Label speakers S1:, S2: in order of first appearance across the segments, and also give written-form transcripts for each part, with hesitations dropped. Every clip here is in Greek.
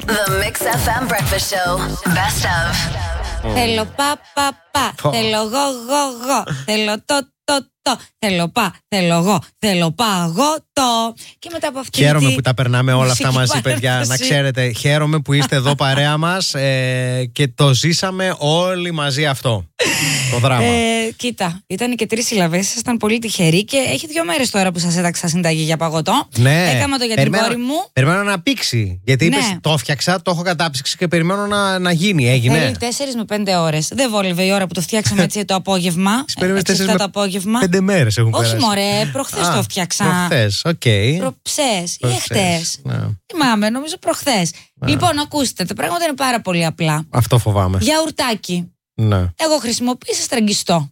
S1: The Mix FM Breakfast Show. Best of.
S2: Θέλω πα. Θέλω γω. Θέλω το. Θέλω πα. Θέλω εγώ. Θέλω παγωτό. Και μετά από αυτή
S3: Χαίρομαι που τα περνάμε όλα αυτά μαζί, παιδιά. Να ξέρετε, χαίρομαι που είστε εδώ παρέα μας και το ζήσαμε όλοι μαζί αυτό. Το δράμα.
S2: Κοίτα, ήταν και 3 συλλαβές. Ήσασταν πολύ τυχεροί και έχει 2 μέρες τώρα που σας έταξα συνταγή για παγωτό.
S3: Ναι.
S2: Έκανα το για την κόρη μου.
S3: Περιμένω να πήξει. Γιατί είπες, το έφτιαξα, το έχω κατάψυξει και περιμένω να γίνει. Έγινε.
S2: Θέλει 4 με 5 ώρες. Δεν βόλευε η ώρα που το φτιάξαμε έτσι το απόγευμα.
S3: Περίμενες 4 με 5 μέρες έχουν περάσει.
S2: Όχι, μωρέ, προχθές το φτιάξα.
S3: Προχθές, οκ.
S2: Προχθές ή εχθές.
S3: Ναι.
S2: Θυμάμαι, νομίζω προχθές. Λοιπόν, ακούστε, τα πράγματα είναι πάρα πολύ απλά.
S3: Αυτό φοβάμαι.
S2: Γιαουρτάκι.
S3: Ναι.
S2: Εγώ χρησιμοποίησα στραγγιστό.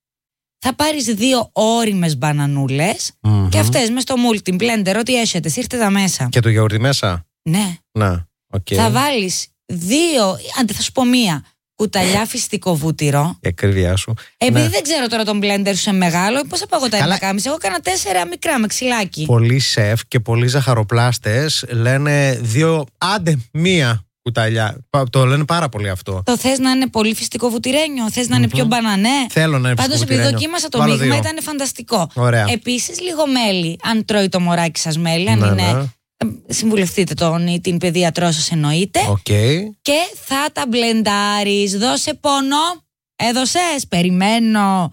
S2: Θα πάρεις 2 όριμες μπανανούλες και αυτές μες στο multi-blender, ό,τι έχετε, σύρτε τα μέσα.
S3: Και το γιαούρτι μέσα.
S2: Ναι.
S3: Okay.
S2: Θα βάλεις 2, άντε θα σου πω 1 κουταλιά φυστικό βούτυρο.
S3: Η ακρίβειά σου.
S2: Επειδή δεν ξέρω τώρα τον blender σου είναι μεγάλο, πόσα παγωτά να κάνεις. Εγώ έκανα 4 μικρά με ξυλάκι.
S3: Πολλοί σεφ και πολλοί ζαχαροπλάστες λένε 2, άντε 1 κουταλιά. Το λένε πάρα πολύ αυτό.
S2: Το θες να είναι πολύ φυστικό βουτυρένιο, θες να είναι πιο μπανανέ.
S3: Θέλω να είναι
S2: πάντως επειδή δοκίμασα το μείγμα ήταν φανταστικό. Επίσης λίγο μέλι, αν τρώει το μωράκι σας μέλι, αν είναι. Συμβουλευτείτε τον ή την παιδίατρό σας εννοείται. Και θα τα μπλεντάρεις. Δώσε πόνο. Έδωσες, περιμένω.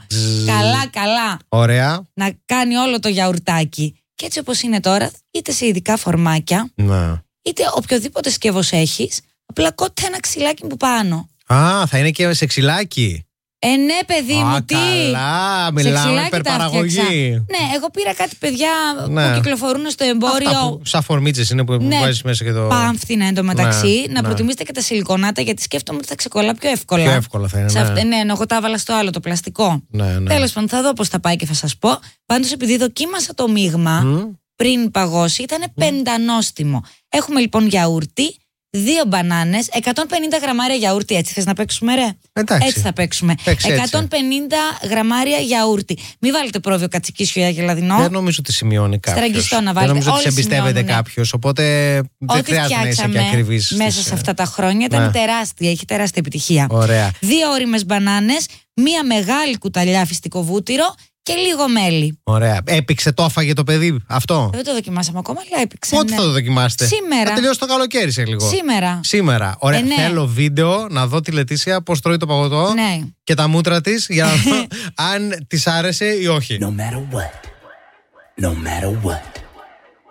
S2: Καλά.
S3: Ωραία.
S2: Να κάνει όλο το γιαουρτάκι. Και έτσι όπως είναι τώρα, είτε σε ειδικά φορμάκια, είτε οποιοδήποτε σκεύος έχεις, απλά κόtte ένα ξυλάκι που πάνω.
S3: Θα είναι και σε ξυλάκι.
S2: Ναι, παιδί μου, τι.
S3: Καλά, μιλάμε υπερπαραγωγή.
S2: Ναι, εγώ πήρα κάτι παιδιά που κυκλοφορούν στο εμπόριο.
S3: Σαν φορμίτσες είναι που βάζεις μέσα και το.
S2: Πάμφθινα εντωμεταξύ. Να προτιμήσετε και τα σιλικονάτα, γιατί σκέφτομαι ότι θα ξεκολλά πιο εύκολα.
S3: Πιο εύκολα θα είναι.
S2: Ναι, εγώ τα έβαλα στο άλλο, το πλαστικό. Τέλος πάντων, θα δω πώς θα πάει και θα σας πω. Πάντως, επειδή δοκίμασα το μείγμα πριν παγώσει, ήταν πεντανόστιμο. Έχουμε λοιπόν γιαούρτι. 2 μπανάνες, 150 γραμμάρια γιαούρτι. Έτσι θες να παίξουμε, ρε?
S3: Εντάξει.
S2: Έτσι θα παίξουμε. 150 γραμμάρια γιαούρτι. Μην βάλετε πρόβιο κατσικίσιο για γελαδινό.
S3: Δεν νομίζω ότι σημειώνει κάποιος.
S2: Στραγγιστό να βάλετε.
S3: Δεν νομίζω ότι σε εμπιστεύεται κάποιος. Οπότε δεν χρειάζεται να είσαι και ακριβής.
S2: Μέσα σε αυτά τα χρόνια ήταν τεράστια. Έχει τεράστια επιτυχία.
S3: Ωραία.
S2: 2 ώριμες μπανάνες, 1 μεγάλη κουταλιά φυστικό βούτυρο και λίγο μέλι.
S3: Ωραία. Έπηξε, το έφαγε το παιδί αυτό?
S2: Δεν το δοκιμάσαμε ακόμα, αλλά έπηξε.
S3: Πότε θα το δοκιμάσετε?
S2: Σήμερα.
S3: Θα τελειώσει το καλοκαίρι σε λίγο.
S2: Σήμερα.
S3: Ωραία. Θέλω βίντεο να δω τη Λετήσια πώς τρώει το παγωτό και τα μούτρα της για να δω αν της άρεσε ή όχι.
S4: No matter what.